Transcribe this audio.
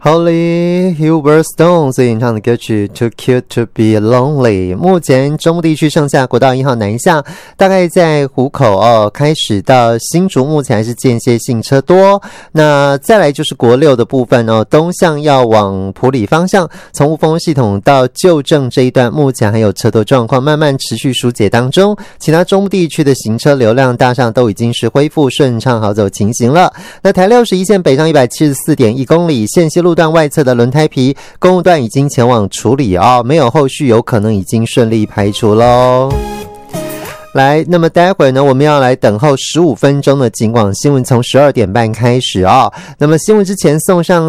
Holly Hubert Stone 所演唱的歌曲 Too Cute to be Lonely。 目前中部地区剩下国道1号南下，大概在湖口开始到新竹，目前还是间歇性车多。那再来就是国6的部分东向要往埔里方向，从雾峰系统到旧正这一段目前还有车多状况，慢慢持续疏解当中。其他中部地区的行车流量大上都已经是恢复顺畅好走情形了。那台61线北上 174.1 公里，线西路段外侧的轮胎皮公路段已经前往处理没有后续，有可能已经顺利排除咯。来，那么待会呢，我们要来等候15分钟的警广新闻，从12点半开始那么新闻之前送上